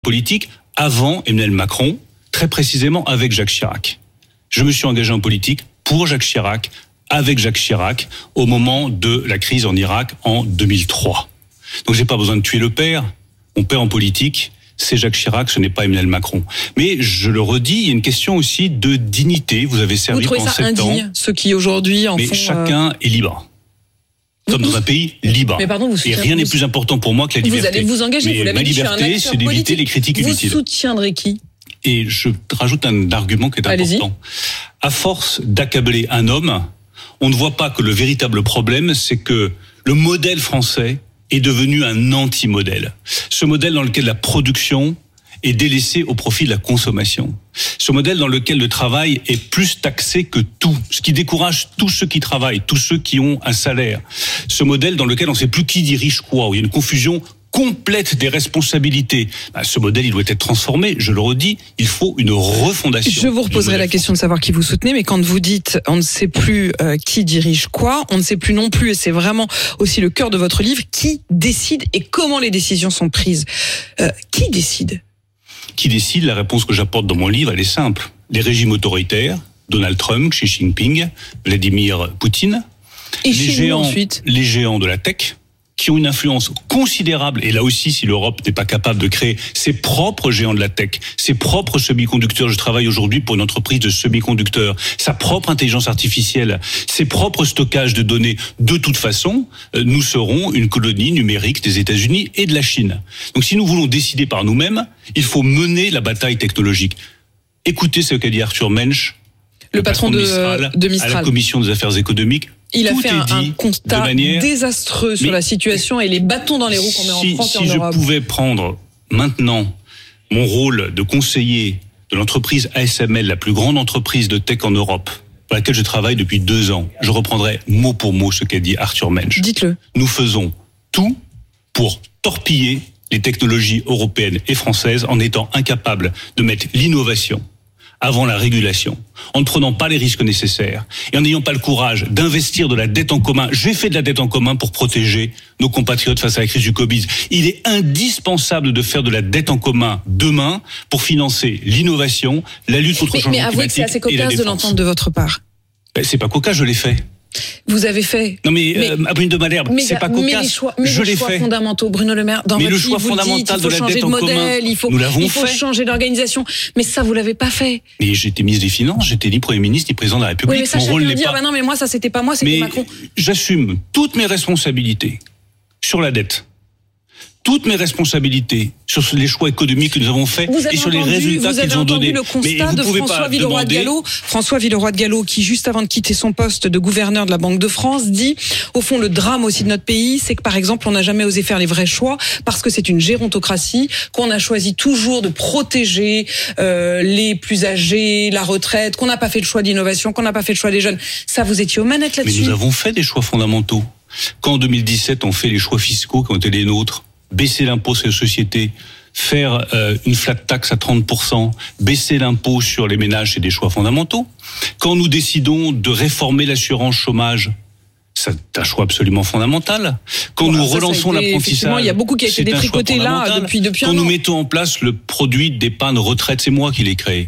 politique avant Emmanuel Macron, très précisément avec Jacques Chirac. Je me suis engagé en politique pour Jacques Chirac, avec Jacques Chirac, au moment de la crise en Irak en 2003. Donc j'ai pas besoin de tuer le père. Mon père en politique, c'est Jacques Chirac, ce n'est pas Emmanuel Macron. Mais je le redis, il y a une question aussi de dignité. Vous avez servi pendant 7 ans. Vous trouvez ça indigne, ceux qui aujourd'hui en font... Mais chacun est libre. Nous sommes dans un pays libre. Mais pardon, et rien n'est plus important pour moi que la liberté. Vous allez vous engager, vous l'avez ma dit, liberté, c'est d'éviter les critiques inutiles. Vous soutiendrez qui ? Et je rajoute un argument qui est important. À force d'accabler un homme, on ne voit pas que le véritable problème, c'est que le modèle français est devenu un anti-modèle. Ce modèle dans lequel la production est délaissée au profit de la consommation. Ce modèle dans lequel le travail est plus taxé que tout, ce qui décourage tous ceux qui travaillent, tous ceux qui ont un salaire. Ce modèle dans lequel on ne sait plus qui dirige quoi, où il y a une confusion complète des responsabilités. Ce modèle, il doit être transformé. Je le redis, il faut une refondation. Je vous reposerai la question de savoir qui vous soutenez, mais quand vous dites on ne sait plus qui dirige quoi, on ne sait plus non plus, et c'est vraiment aussi le cœur de votre livre, qui décide et comment les décisions sont prises. Qui décide ? Qui décide ? La réponse que j'apporte dans mon livre, elle est simple. Les régimes autoritaires, Donald Trump, Xi Jinping, Vladimir Poutine, et les géants de la tech, qui ont une influence considérable, et là aussi, si l'Europe n'est pas capable de créer ses propres géants de la tech, ses propres semi-conducteurs, je travaille aujourd'hui pour une entreprise de semi-conducteurs, sa propre intelligence artificielle, ses propres stockages de données, de toute façon, nous serons une colonie numérique des États-Unis et de la Chine. Donc si nous voulons décider par nous-mêmes, il faut mener la bataille technologique. Écoutez ce qu'a dit Arthur Mensch, le patron de Mistral, à la Commission des affaires économiques. Il a fait un constat désastreux sur la situation et les bâtons dans les roues qu'on met en France et en Europe. Si je pouvais prendre maintenant mon rôle de conseiller de l'entreprise ASML, la plus grande entreprise de tech en Europe, pour laquelle je travaille depuis 2 ans, je reprendrai mot pour mot ce qu'a dit Arthur Mensch. Dites-le. Nous faisons tout pour torpiller les technologies européennes et françaises en étant incapables de mettre l'innovation avant la régulation, en ne prenant pas les risques nécessaires et en n'ayant pas le courage d'investir de la dette en commun. J'ai fait de la dette en commun pour protéger nos compatriotes face à la crise du Covid. Il est indispensable de faire de la dette en commun demain pour financer l'innovation, la lutte contre le changement climatique. Mais avouez que c'est assez cocasse de l'entendre de votre part. C'est pas cocasse, je l'ai fait. Vous avez fait. Non mais Brune de Malherbe, c'est pas cocasse. Je l'ai fait. Les choix fondamentaux, Bruno Le Maire, dans votre livre, vous dites il faut changer de modèle, il faut changer d'organisation. Mais ça, vous l'avez pas fait. Mais j'étais ministre des Finances, j'étais ni Premier ministre ni président de la République. Oui, mais ça, mon rôle n'est pas. Non, mais moi, ça c'était pas moi, c'était Macron. J'assume toutes mes responsabilités sur la dette. Toutes mes responsabilités sur les choix économiques que nous avons faits et sur les résultats qu'ils ont donnés. Vous avez entendu le constat de François Villeroy de Galhau, qui juste avant de quitter son poste de gouverneur de la Banque de France dit, au fond, le drame aussi de notre pays, c'est que par exemple, on n'a jamais osé faire les vrais choix parce que c'est une gérontocratie, qu'on a choisi toujours de protéger les plus âgés, la retraite, qu'on n'a pas fait le choix d'innovation, qu'on n'a pas fait le choix des jeunes. Ça, vous étiez aux manettes là-dessus. Mais nous avons fait des choix fondamentaux. Quand en 2017, on fait les choix fiscaux qui ont été les nôtres, baisser l'impôt sur les sociétés, faire une flat tax à 30%, baisser l'impôt sur les ménages, c'est des choix fondamentaux. Quand nous décidons de réformer l'assurance chômage, c'est un choix absolument fondamental. Quand nous relançons l'apprentissage, il y a beaucoup qui a été détricoté là depuis un an. Quand nous mettons en place le produit d'épargne retraite, c'est moi qui l'ai créé.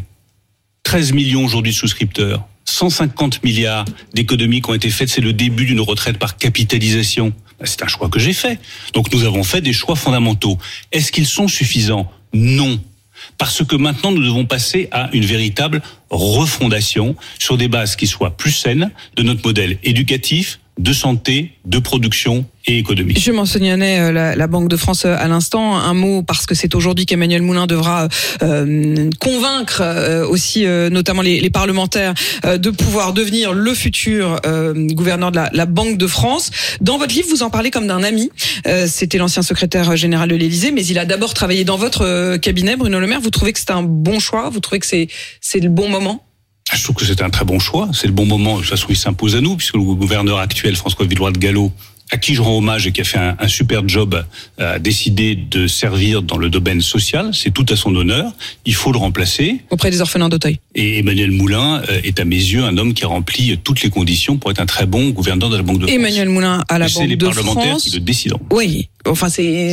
13 millions aujourd'hui de souscripteurs. 150 milliards d'économies qui ont été faites, c'est le début d'une retraite par capitalisation. C'est un choix que j'ai fait. Donc nous avons fait des choix fondamentaux. Est-ce qu'ils sont suffisants ? Non. Parce que maintenant nous devons passer à une véritable refondation sur des bases qui soient plus saines de notre modèle éducatif, de santé, de production et économique. Je mentionnais la Banque de France à l'instant. Un mot, parce que c'est aujourd'hui qu'Emmanuel Moulin devra convaincre aussi notamment les parlementaires de pouvoir devenir le futur gouverneur de la Banque de France. Dans votre livre, vous en parlez comme d'un ami. C'était l'ancien secrétaire général de l'Élysée, mais il a d'abord travaillé dans votre cabinet, Bruno Le Maire. Vous trouvez que c'est un bon choix ? Vous trouvez que c'est le bon moment ? Je trouve que c'est un très bon choix. C'est le bon moment. De toute façon, il s'impose à nous, puisque le gouverneur actuel, François Villeroy de Galhau, à qui je rends hommage et qui a fait un super job, a décidé de servir dans le domaine social. C'est tout à son honneur. Il faut le remplacer. Auprès des orphelins d'Auteuil. Et Emmanuel Moulin est à mes yeux un homme qui remplit toutes les conditions pour être un très bon gouverneur de la Banque de France. Emmanuel Moulin à la Banque de France. C'est les parlementaires qui le décident. Oui. Enfin,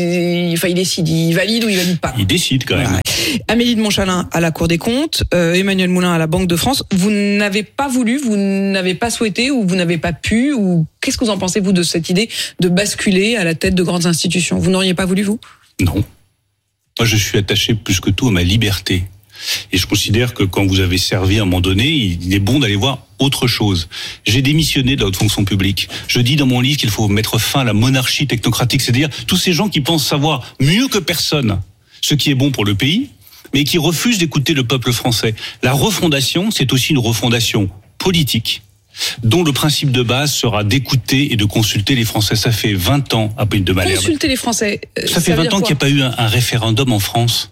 il décide. Il valide ou il valide pas. Il décide quand même. Ouais. Amélie de Montchalin à la Cour des comptes, Emmanuel Moulin à la Banque de France. Vous n'avez pas voulu, vous n'avez pas souhaité ou vous n'avez pas pu ou qu'est-ce que vous en pensez, vous, de cette idée de basculer à la tête de grandes institutions? Vous n'auriez pas voulu, vous? Non. Moi, je suis attaché plus que tout à ma liberté. Et je considère que quand vous avez servi à un moment donné, il est bon d'aller voir autre chose. J'ai démissionné de la haute fonction publique. Je dis dans mon livre qu'il faut mettre fin à la monarchie technocratique, c'est-à-dire tous ces gens qui pensent savoir mieux que personne ce qui est bon pour le pays, mais qui refusent d'écouter le peuple français. La refondation, c'est aussi une refondation politique, dont le principe de base sera d'écouter et de consulter les Français. Ça fait 20 ans, à peine de Malherbe. Consulter les Français. Ça fait 20 ans qu'il n'y a pas eu un référendum en France.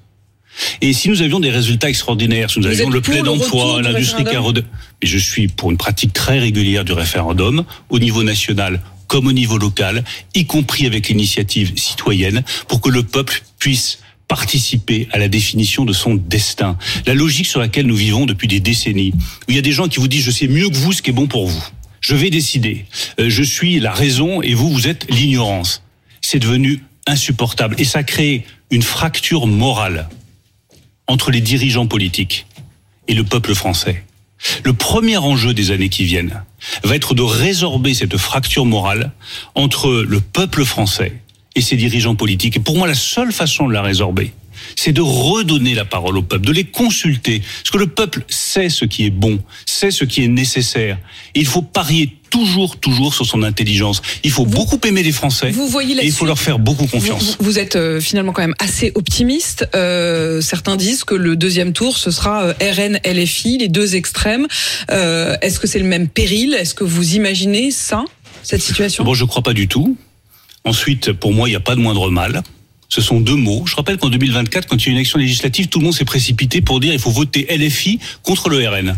Et si nous avions des résultats extraordinaires, si nous avions le plein d'emploi, l'industrie carode, mais je suis pour une pratique très régulière du référendum, au niveau national comme au niveau local, y compris avec l'initiative citoyenne, pour que le peuple puisse participer à la définition de son destin. La logique sur laquelle nous vivons depuis des décennies, où il y a des gens qui vous disent « je sais mieux que vous ce qui est bon pour vous, je vais décider, je suis la raison et vous êtes l'ignorance », c'est devenu insupportable. Et ça crée une fracture morale entre les dirigeants politiques et le peuple français. Le premier enjeu des années qui viennent va être de résorber cette fracture morale entre le peuple français et ses dirigeants politiques. Et pour moi, la seule façon de la résorber, c'est de redonner la parole au peuple, de les consulter. Parce que le peuple sait ce qui est bon, sait ce qui est nécessaire. Et il faut parier toujours sur son intelligence. Il faut beaucoup aimer les Français et il faut leur faire beaucoup confiance. Vous êtes finalement quand même assez optimiste. Certains disent que le deuxième tour, ce sera RN, LFI, les deux extrêmes. Est-ce que c'est le même péril? Est-ce que vous imaginez ça, cette situation? Bon, je crois pas du tout. Ensuite, pour moi, il n'y a pas de moindre mal. Ce sont deux mots. Je rappelle qu'en 2024, quand il y a eu une élection législative, tout le monde s'est précipité pour dire il faut voter LFI contre le RN. Moi,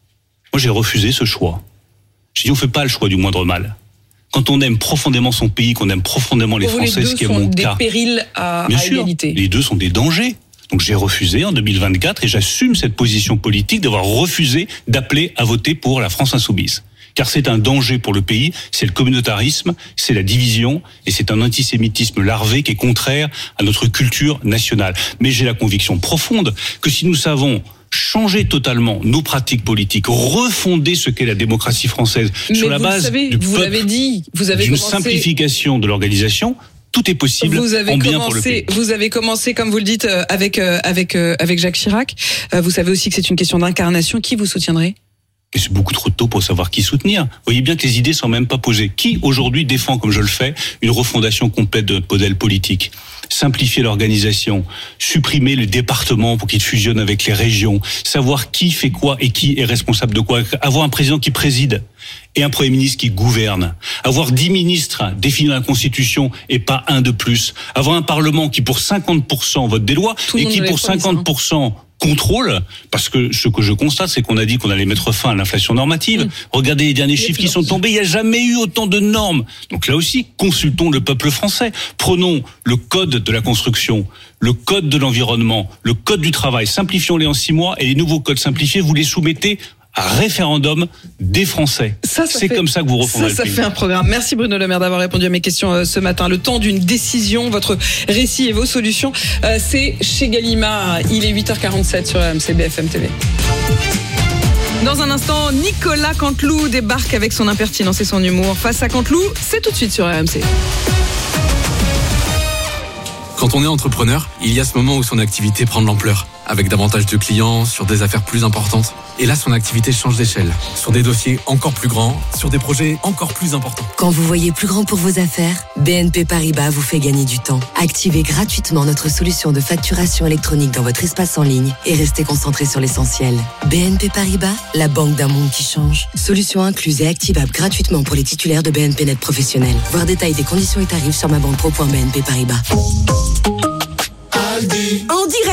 j'ai refusé ce choix. J'ai dit on fait pas le choix du moindre mal. Quand on aime profondément son pays, qu'on aime profondément les Français, ce qui est mon cas. Les deux sont des périls à égalité. Les deux sont des dangers. Donc j'ai refusé en 2024 et j'assume cette position politique d'avoir refusé d'appeler à voter pour la France insoumise. Car c'est un danger pour le pays, c'est le communautarisme, c'est la division et c'est un antisémitisme larvé qui est contraire à notre culture nationale. Mais j'ai la conviction profonde que si nous savons changer totalement nos pratiques politiques, refonder ce qu'est la démocratie française sur la base du peuple, d'une simplification de l'organisation, tout est possible en bien pour le pays. Vous avez commencé, comme vous le dites, avec Jacques Chirac. Vous savez aussi que c'est une question d'incarnation. Qui vous soutiendrez ? Et c'est beaucoup trop tôt pour savoir qui soutenir. Vous voyez bien que les idées sont même pas posées. Qui aujourd'hui défend, comme je le fais, une refondation complète de notre modèle politique ? Simplifier l'organisation, supprimer le département pour qu'il fusionne avec les régions, savoir qui fait quoi et qui est responsable de quoi, avoir un président qui préside et un Premier ministre qui gouverne, avoir 10 ministres définis dans la Constitution et pas un de plus, avoir un Parlement qui pour 50% vote des lois et qui pour 50% contrôle, parce que ce que je constate, c'est qu'on a dit qu'on allait mettre fin à l'inflation normative. Regardez les derniers chiffres qui sont tombés, il n'y a jamais eu autant de normes. Donc là aussi, consultons le peuple français. Prenons le code de la construction, le code de l'environnement, le code du travail, simplifions-les en 6 mois, et les nouveaux codes simplifiés, vous les soumettez à référendum des Français. C'est comme ça que vous refondez le pays. Ça fait un programme. Merci Bruno Le Maire d'avoir répondu à mes questions ce matin. Le temps d'une décision, votre récit et vos solutions, c'est chez Gallimard. Il est 8h47 sur RMC BFM TV. Dans un instant, Nicolas Canteloup débarque avec son impertinence et son humour. Face à Canteloup, c'est tout de suite sur RMC. Quand on est entrepreneur, il y a ce moment où son activité prend de l'ampleur, avec davantage de clients, sur des affaires plus importantes. Et là, son activité change d'échelle, sur des dossiers encore plus grands, sur des projets encore plus importants. Quand vous voyez plus grand pour vos affaires, BNP Paribas vous fait gagner du temps. Activez gratuitement notre solution de facturation électronique dans votre espace en ligne et restez concentré sur l'essentiel. BNP Paribas, la banque d'un monde qui change. Solution incluse et activable gratuitement pour les titulaires de BNP Net professionnels. Voir détails des conditions et tarifs sur mabanpro.bnp Paribas. En direct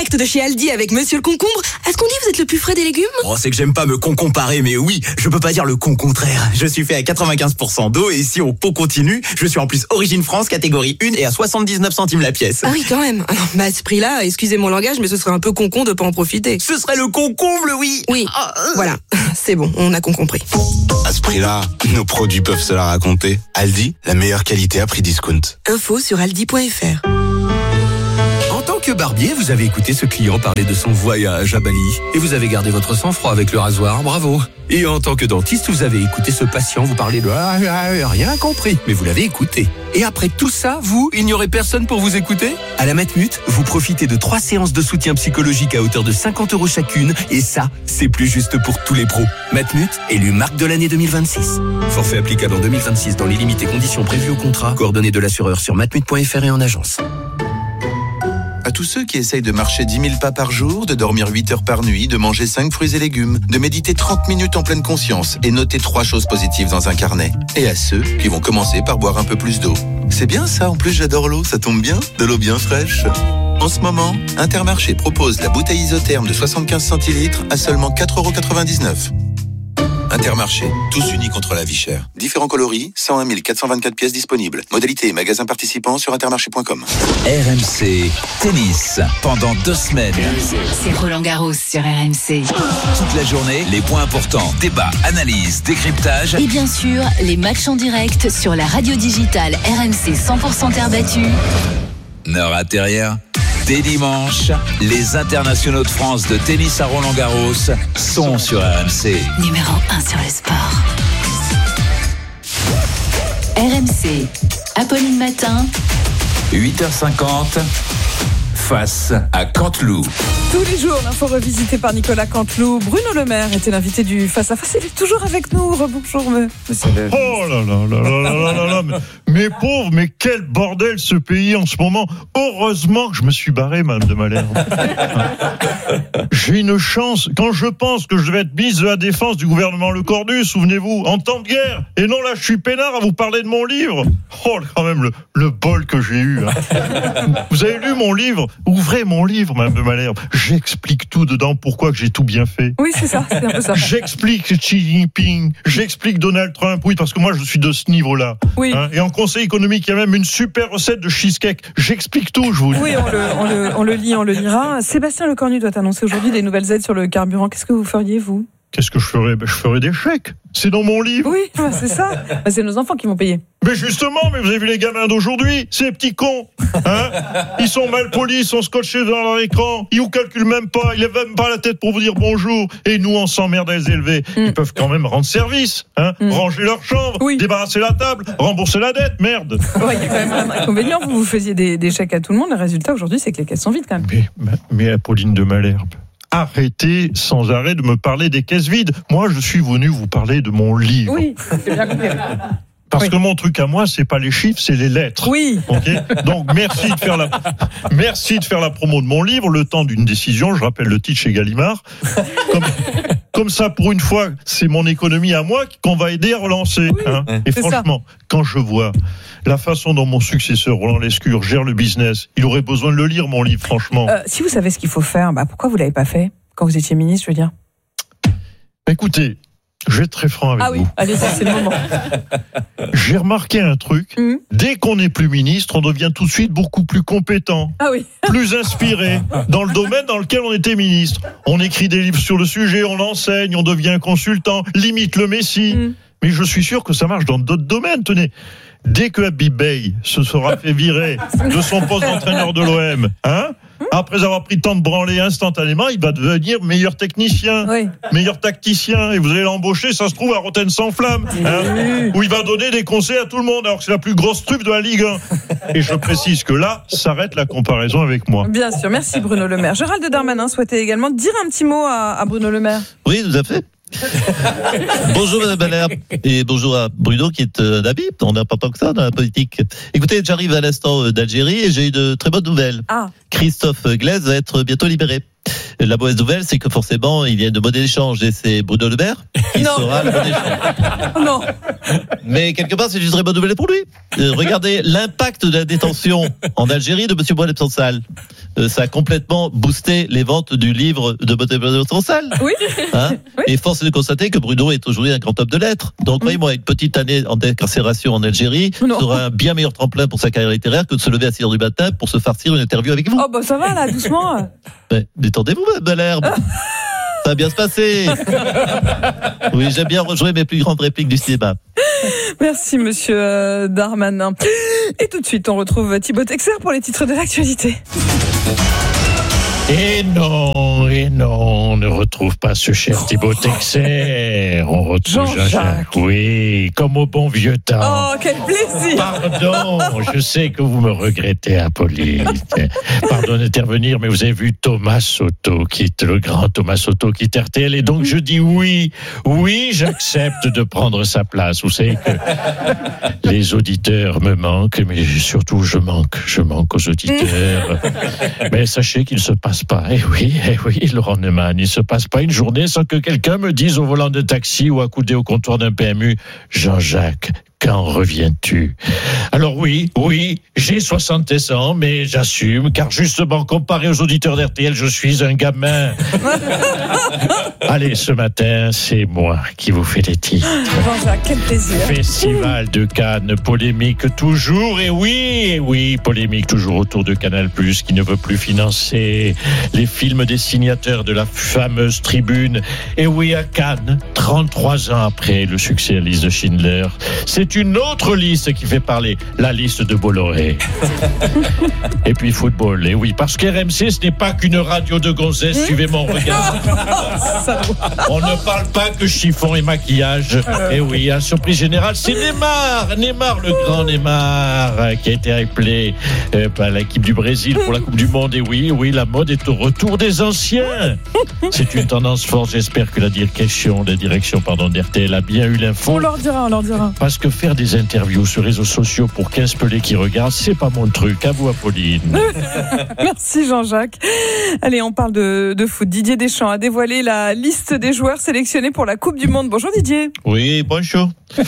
direct de chez Aldi avec Monsieur le Concombre. Est-ce qu'on dit vous êtes le plus frais des légumes ? Oh, c'est que j'aime pas me comparer, mais oui, je peux pas dire le contraire. Je suis fait à 95% d'eau et si on continue, je suis en plus Origine France, catégorie 1 et à 79 centimes la pièce. Ah oui, quand même. À ce prix-là, excusez mon langage, mais ce serait un peu concon de pas en profiter. Ce serait le concombre, oui. Oui, voilà, c'est bon, on a compris. À ce prix-là, nos produits peuvent se la raconter. Aldi, la meilleure qualité à prix discount. Info sur aldi.fr. En tant que barbier, vous avez écouté ce client parler de son voyage à Bali. Et vous avez gardé votre sang-froid avec le rasoir, bravo. Et en tant que dentiste, vous avez écouté ce patient vous parler de rien compris. Mais vous l'avez écouté. Et après tout ça, il n'y aurait personne pour vous écouter ? À la Matmut, vous profitez de 3 séances de soutien psychologique à hauteur de 50 € chacune. Et ça, c'est plus juste pour tous les pros. Matmut, élu marque de l'année 2026. Forfait applicable en 2026 dans les limites et conditions prévues au contrat. Coordonnées de l'assureur sur matmut.fr et en agence. À tous ceux qui essayent de marcher 10 000 pas par jour, de dormir 8 heures par nuit, de manger 5 fruits et légumes, de méditer 30 minutes en pleine conscience et noter 3 choses positives dans un carnet. Et à ceux qui vont commencer par boire un peu plus d'eau. C'est bien ça, en plus j'adore l'eau, ça tombe bien, de l'eau bien fraîche. En ce moment, Intermarché propose la bouteille isotherme de 75 centilitres à seulement 4,99 €. Intermarché, tous unis contre la vie chère. Différents coloris, 101 424 pièces disponibles. Modalité et magasins participants sur intermarché.com. RMC Tennis, pendant 2 semaines. C'est Roland Garros sur RMC. Toute la journée, les points importants, débats, analyses, décryptage. Et bien sûr, les matchs en direct sur la radio digitale RMC 100% terre battue. Ne ratez rien. Dès dimanche, les internationaux de France de tennis à Roland-Garros sont sur RMC. Numéro 1 sur le sport. RMC, Apolline Matin. 8h50, face à Canteloup. Tous les jours, l'info revisitée par Nicolas Canteloup. Bruno Le Maire était l'invité du Face à Face. Il est toujours avec nous. Rebonjour, monsieur le... Oh là là là là là là là là. Mais pauvre, mais quel bordel ce pays en ce moment. Heureusement que je me suis barré, Madame de Malherbe. J'ai une chance. Quand je pense que je vais être ministre de la Défense du gouvernement Lecornu, souvenez-vous, en temps de guerre. Et non, là, je suis peinard à vous parler de mon livre. Oh, quand même, le bol que j'ai eu. Hein. Vous avez lu mon livre ? Ouvrez mon livre, Madame de Malherbe. J'explique tout dedans, pourquoi que j'ai tout bien fait. Oui, c'est ça, c'est un peu ça. J'explique Xi Jinping, j'explique Donald Trump, oui, parce que moi, je suis de ce niveau-là. Oui. Hein, et en conseil économique, il y a même une super recette de cheesecake. J'explique tout, je vous dis. Oui, on le lit, on le lira. Sébastien Lecornu doit annoncer aujourd'hui des nouvelles aides sur le carburant. Qu'est-ce que vous feriez, vous ? Qu'est-ce que je ferais ? Je ferais des chèques. C'est dans mon livre. Oui, c'est ça. C'est nos enfants qui vont payer. Mais justement, vous avez vu les gamins d'aujourd'hui, ces petits cons, hein ? Ils sont mal polis, ils sont scotchés dans leur écran, ils vous calculent même pas, ils lèvent même pas la tête pour vous dire bonjour, et nous on s'emmerde à les élever. Ils peuvent quand même rendre service, hein ? Ranger leur chambre, débarrasser la table, rembourser la dette, merde. Ouais, il y a quand même un inconvénient, vous faisiez des chèques à tout le monde, le résultat aujourd'hui c'est que les caisses sont vides quand même. Mais Apolline de Malherbe, arrêtez sans arrêt de me parler des caisses vides. Moi, je suis venu vous parler de mon livre. Oui, c'est bien compris. Parce que mon truc à moi, c'est pas les chiffres, c'est les lettres. Oui. Okay ? Donc, merci de faire la promo de mon livre, Le temps d'une décision. Je rappelle le titre chez Gallimard. Comme ça, pour une fois, c'est mon économie à moi qu'on va aider à relancer. Oui, hein. Et franchement, quand je vois la façon dont mon successeur, Roland Lescure, gère le business, il aurait besoin de le lire, mon livre, franchement. Si vous savez ce qu'il faut faire, pourquoi vous l'avez pas fait quand vous étiez ministre, je veux dire ? Écoutez, je vais être très franc avec vous. Ah oui, allez-y, c'est le moment. J'ai remarqué un truc. Dès qu'on n'est plus ministre, on devient tout de suite beaucoup plus compétent. Ah oui. Plus inspiré dans le domaine dans lequel on était ministre. On écrit des livres sur le sujet, on l'enseigne, on devient consultant, limite le messie. Mais je suis sûr que ça marche dans d'autres domaines. Tenez, dès que Habib Beye se sera fait virer de son poste d'entraîneur de l'OM, hein, après avoir pris tant de branlées instantanément, il va devenir meilleur technicien, meilleur tacticien, et vous allez l'embaucher, ça se trouve, à Rotten sans flamme, hein, où il va donner des conseils à tout le monde, alors que c'est la plus grosse truffe de la Ligue 1. Et je précise que là, s'arrête la comparaison avec moi. Bien sûr, merci Bruno Le Maire. Gérald Darmanin souhaitait également dire un petit mot à Bruno Le Maire. Oui, tout à fait. Bonjour Madame Malherbe et bonjour à Bruno qui est un ami, on n'a pas tant que ça dans la politique. Écoutez, j'arrive à l'instant d'Algérie et j'ai eu de très bonnes nouvelles. Christophe Glaise va être bientôt libéré. La mauvaise nouvelle, c'est que forcément, il y a une monnaie d'échange et c'est Bruno Le Maire qui sera le bon échelon. Non. Mais quelque part, c'est une très bonne nouvelle pour lui. Regardez l'impact de la détention en Algérie de M. Boileb-Sansal. Ça a complètement boosté les ventes du livre de Boileb-Sansal. Oui. Oui. Et force est de constater que Bruno est aujourd'hui un grand homme de lettres. Donc, voyez-moi, une petite année en décarcération en Algérie sera un bien meilleur tremplin pour sa carrière littéraire que de se lever à 6h du matin pour se farcir une interview avec vous. Oh, bah ça va, là, doucement. Mais détendez-vous, Mme Malherbe. Ça va bien se passer. Oui, j'aime bien rejouer mes plus grandes répliques du cinéma. Merci, monsieur Darmanin. Et tout de suite, on retrouve Thibaut Texer pour les titres de l'actualité. Et non, on ne retrouve pas ce cher Thibaut Texer. On retrouve Jean-Jacques. Oui, comme au bon vieux temps. Oh, quel plaisir. Pardon, je sais que vous me regrettez, Apolline. Pardon d'intervenir, mais vous avez vu Thomas Soto, le grand Thomas Soto quitte RTL. Et donc, je dis oui, j'accepte de prendre sa place. Vous savez que les auditeurs me manquent, mais surtout, je manque aux auditeurs. Mais sachez qu'il se passe pas. Eh oui, Laurent Neumann, il se passe pas une journée sans que quelqu'un me dise au volant de taxi ou accoudé au comptoir d'un PMU, Jean-Jacques, quand reviens-tu? Alors oui, j'ai 60 ans, mais j'assume, car justement, comparé aux auditeurs d'RTL, je suis un gamin. Allez, ce matin, c'est moi qui vous fais les titres. Jean-Jacques, quel plaisir. Festival de Cannes, polémique toujours, et oui, polémique toujours autour de Canal+, qui ne veut plus financer les films des signataires de la fameuse tribune. Et oui, à Cannes, 33 ans après le succès de la liste de Schindler, c'est une autre liste qui fait parler, la liste de Bolloré. Et puis football, et oui, parce qu'RMC, ce n'est pas qu'une radio de gonzesse, suivez mon regard. On ne parle pas que chiffon et maquillage. Et oui, à surprise générale, c'est Neymar, le grand Neymar, qui a été appelé par l'équipe du Brésil pour la Coupe du Monde. Et oui, la mode est au retour des anciens. C'est une tendance forte, j'espère que la direction d'RTL a bien eu l'info. On leur dira. Parce que faire des interviews sur les réseaux sociaux pour 15 pelés qui regardent, c'est pas mon truc. À vous, Apolline. Merci, Jean-Jacques. Allez, on parle de foot. Didier Deschamps a dévoilé la liste des joueurs sélectionnés pour la Coupe du Monde. Bonjour, Didier. Oui, bonjour.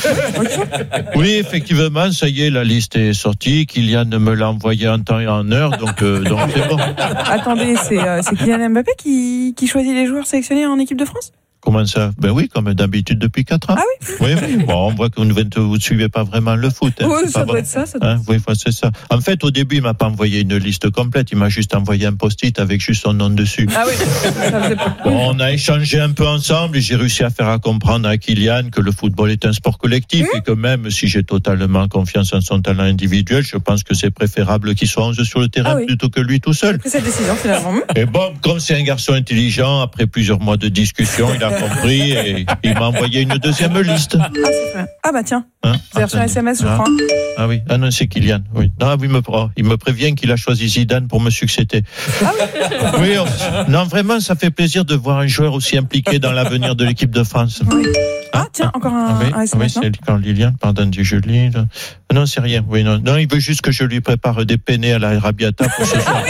Oui, effectivement, ça y est, la liste est sortie. Kylian me l'a envoyé en temps et en heure, donc c'est bon. Attendez, c'est Kylian Mbappé qui choisit les joueurs sélectionnés en équipe de France ? Comment ça? Ben oui, comme d'habitude depuis 4 ans. Ah oui? Oui. Bon, on voit que vous ne suivez pas vraiment le foot. Oui, ça doit être ça. Oui, c'est ça. En fait, au début, il m'a pas envoyé une liste complète. Il m'a juste envoyé un post-it avec juste son nom dessus. Ah oui, ça faisait pas. Bon, on a échangé un peu ensemble et j'ai réussi à faire comprendre à Kylian que le football est un sport collectif et que même si j'ai totalement confiance en son talent individuel, je pense que c'est préférable qu'il soit 11 sur le terrain plutôt que lui tout seul. J'ai pris cette décision finalement. Et bon, comme c'est un garçon intelligent, après plusieurs mois de discussion, il a compris et il m'a envoyé une deuxième liste. Ah, c'est vrai. Ah bah tiens, vous avez reçu un SMS, je crois. Ah oui, non, c'est Kylian. Oui. Non, il me prévient qu'il a choisi Zidane pour me succéder. Ah oui. Non, vraiment, ça fait plaisir de voir un joueur aussi impliqué dans l'avenir de l'équipe de France. Oui. Tiens, encore un SMS. Oui, c'est quand Liliane, pardon, je lis. Non, c'est rien. Oui, non, il veut juste que je lui prépare des penne à la Rabiata pour ce soir.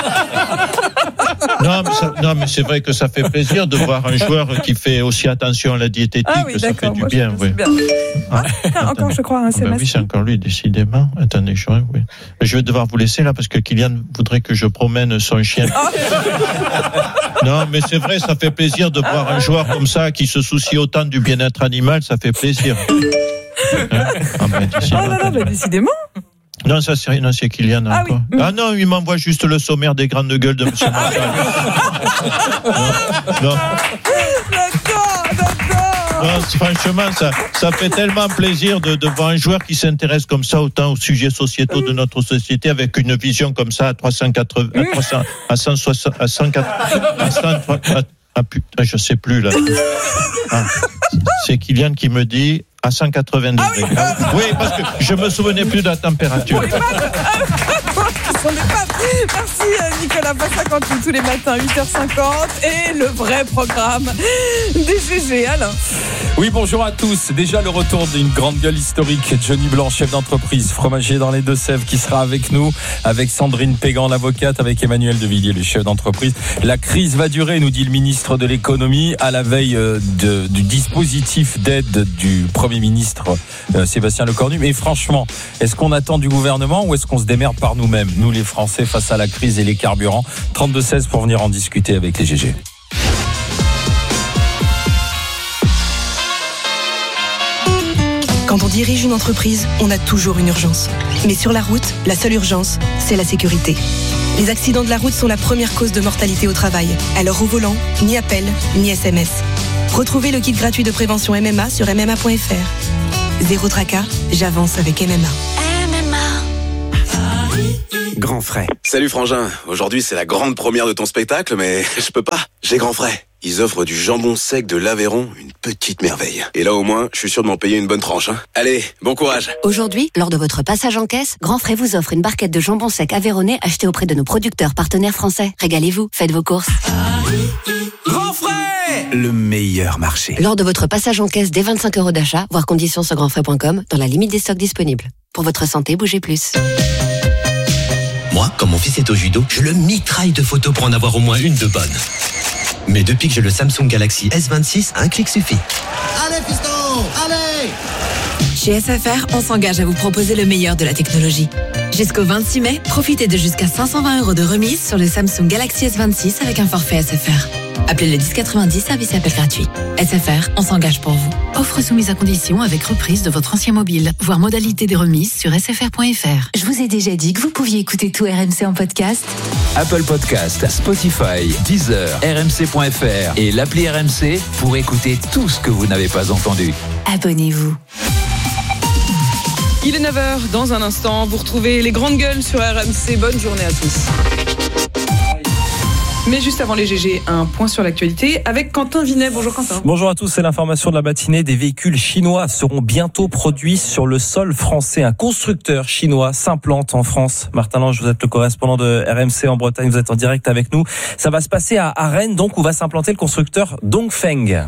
Non, mais c'est vrai que ça fait plaisir de voir un joueur qui fait aussi attention à la diététique, que ça fait du bien. Oui. Encore, je crois, un SMS. Oui, c'est encore lui, décidément. Attendez, oui. Je vais devoir vous laisser là parce que Kylian voudrait que je promène son chien. Non, mais c'est vrai, ça fait plaisir de voir un joueur comme ça qui se soucie autant du bien-être animal, ça fait plaisir. Décidément. Non, ça c'est rien, non, c'est Kylian encore. Oui. Ah non, il m'envoie juste le sommaire des grandes gueules de M. Montal. Non. D'accord. Non, franchement, ça fait tellement plaisir de voir un joueur qui s'intéresse comme ça autant aux sujets sociétaux de notre société avec une vision comme ça à 380, à 160, à 180, putain, je sais plus là. C'est Kylian qui me dit à 180 degrés. Oui, parce que je me souvenais plus de la température. Ce sont des pattes. Merci Nicolas Passacantou tous les matins 8h50 et le vrai programme des GG. Alain. Oui, bonjour à tous. Déjà le retour d'une grande gueule historique, Johnny Blanc, chef d'entreprise fromager dans les Deux-Sèvres, qui sera avec nous, avec Sandrine Pégan, l'avocate, avec Emmanuel Devilliers, le chef d'entreprise. La crise va durer, nous dit le ministre de l'économie, à la veille du dispositif d'aide du Premier ministre Sébastien Lecornu. Mais franchement, est-ce qu'on attend du gouvernement ou est-ce qu'on se démerde par nous-mêmes, nous les Français, face à la crise et les carburants? 32-16 pour venir en discuter avec les GG. Quand on dirige une entreprise, on a toujours une urgence. Mais sur la route, la seule urgence, c'est la sécurité. Les accidents de la route sont la première cause de mortalité au travail. Alors au volant, ni appel, ni SMS. Retrouvez le kit gratuit de prévention MMA sur MMA.fr. Zéro tracas, j'avance avec MMA. Grand frais. Salut Frangin, aujourd'hui c'est la grande première de ton spectacle, mais je peux pas, j'ai Grand frais. Ils offrent du jambon sec de l'Aveyron, une petite merveille. Et là au moins, je suis sûr de m'en payer une bonne tranche. Hein. Allez, bon courage. Aujourd'hui, lors de votre passage en caisse, Grand Frais vous offre une barquette de jambon sec aveyronnais achetée auprès de nos producteurs partenaires français. Régalez-vous, faites vos courses. Grand frais, le meilleur marché. Lors de votre passage en caisse dès 25 € d'achat, voir conditions sur grandfrais.com, dans la limite des stocks disponibles. Pour votre santé, bougez plus. Moi, quand mon fils est au judo, je le mitraille de photos pour en avoir au moins une de bonne. Mais depuis que j'ai le Samsung Galaxy S26, un clic suffit. Allez fiston, allez! Chez SFR, on s'engage à vous proposer le meilleur de la technologie. Jusqu'au 26 mai, profitez de jusqu'à 520 € de remise sur le Samsung Galaxy S26 avec un forfait SFR. Appelez le 1090, service et appel gratuit. SFR, on s'engage pour vous. Offre soumise à condition avec reprise de votre ancien mobile. Voir modalité des remises sur sfr.fr. Je vous ai déjà dit que vous pouviez écouter tout RMC en podcast. Apple Podcast, Spotify, Deezer, RMC.fr et l'appli RMC pour écouter tout ce que vous n'avez pas entendu. Abonnez-vous. Il est 9h, dans un instant, vous retrouvez les grandes gueules sur RMC. Bonne journée à tous. Mais juste avant les GG, un point sur l'actualité avec Quentin Vinet. Bonjour Quentin. Bonjour à tous, c'est l'information de la matinée. Des véhicules chinois seront bientôt produits sur le sol français. Un constructeur chinois s'implante en France. Martin Lange, vous êtes le correspondant de RMC en Bretagne, vous êtes en direct avec nous. Ça va se passer à Rennes, donc, où va s'implanter le constructeur Dongfeng.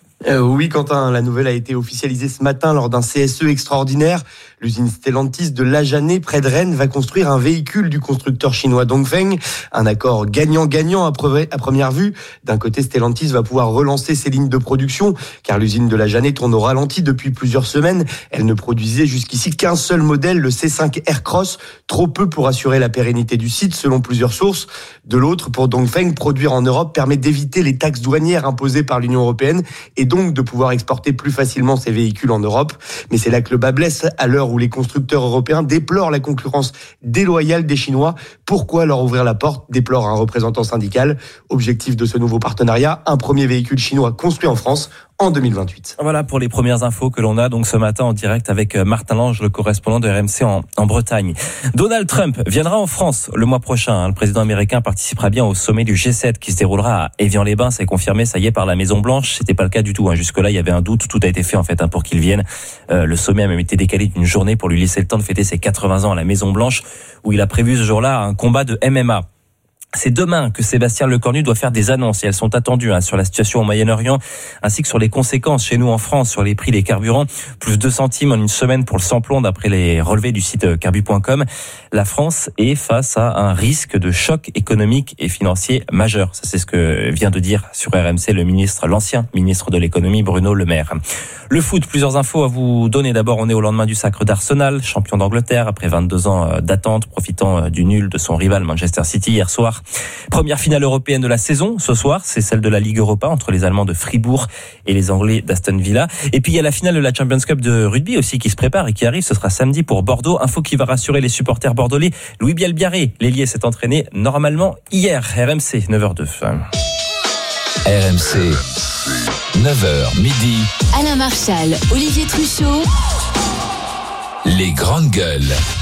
Oui Quentin, la nouvelle a été officialisée ce matin lors d'un CSE extraordinaire. L'usine Stellantis de Lajané, près de Rennes, va construire un véhicule du constructeur chinois Dongfeng. Un accord gagnant-gagnant à première vue. D'un côté, Stellantis va pouvoir relancer ses lignes de production, car l'usine de Lajané tourne au ralenti depuis plusieurs semaines. Elle ne produisait jusqu'ici qu'un seul modèle, le C5 Aircross, trop peu pour assurer la pérennité du site, selon plusieurs sources. De l'autre, pour Dongfeng, produire en Europe permet d'éviter les taxes douanières imposées par l'Union européenne et donc de pouvoir exporter plus facilement ses véhicules en Europe. Mais c'est là que le bas blesse, à l'heure où les constructeurs européens déplorent la concurrence déloyale des Chinois. Pourquoi leur ouvrir la porte, déplore un représentant syndical. Objectif de ce nouveau partenariat, un premier véhicule chinois construit en France en 2028. Voilà pour les premières infos que l'on a donc ce matin en direct avec Martin Lange, le correspondant de RMC en Bretagne. Donald Trump viendra en France le mois prochain. Le président américain participera bien au sommet du G7 qui se déroulera à Évian-les-Bains. C'est confirmé, ça y est, par la Maison-Blanche. C'était pas le cas du tout. Jusque-là, il y avait un doute. Tout a été fait en fait pour qu'il vienne. Le sommet a même été décalé d'une journée pour lui laisser le temps de fêter ses 80 ans à la Maison-Blanche, où il a prévu ce jour-là un combat de MMA. C'est demain que Sébastien Lecornu doit faire des annonces et elles sont attendues sur la situation au Moyen-Orient ainsi que sur les conséquences chez nous en France sur les prix des carburants. Plus 2 centimes en une semaine pour le samplon d'après les relevés du site carbu.com. La France est face à un risque de choc économique et financier majeur. Ça, c'est ce que vient de dire sur RMC l'ancien ministre de l'économie Bruno Le Maire. Le foot, plusieurs infos à vous donner. D'abord, on est au lendemain du sacre d'Arsenal, champion d'Angleterre après 22 ans d'attente, profitant du nul de son rival Manchester City hier soir. Première finale européenne de la saison, ce soir, c'est celle de la Ligue Europa entre les Allemands de Fribourg et les Anglais d'Aston Villa. Et puis il y a la finale de la Champions Cup de rugby aussi qui se prépare et qui arrive, ce sera samedi pour Bordeaux. Info qui va rassurer les supporters bordelais. Louis Bielbiarré, l'ailier, s'est entraîné normalement hier. RMC, 9h02. RMC, 9h midi. Alain Marchal, Olivier Truchot. Les grandes gueules.